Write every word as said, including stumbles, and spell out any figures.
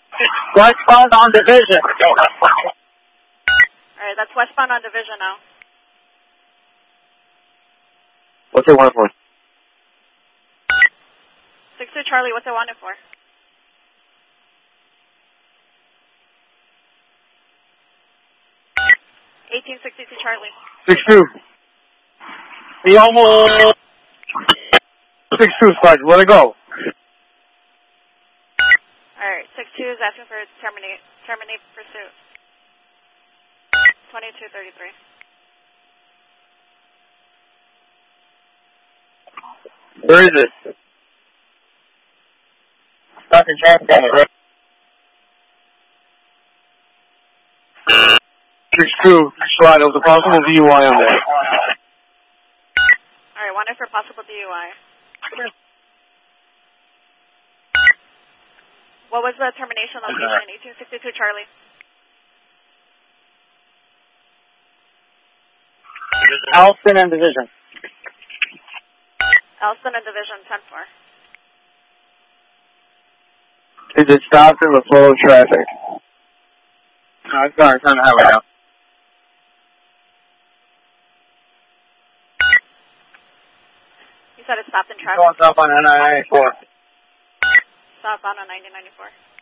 Westbound on Division. Alright, that's westbound on Division now. What's it wanted for? six two Charlie, what's it wanted for? eighteen sixty-two Charlie. six two. The almost. six two, Sergeant. Let it go. Alright, six two is asking for terminate, terminate pursuit. twenty-two thirty-three. Where is it? Sergeant traffic on it, right? six two, slide. There was a possible D U I on there. Alright, wanted for possible D U I. What was the termination location? eighteen sixty-two Charlie. Alston and Division. Elston and Division, ten four. Is it stopped in the flow of traffic? No, it's not. It's on the highway now. You said it stopped in traffic? It's on top on N I ninety-four. Stop on ninety ninety-four.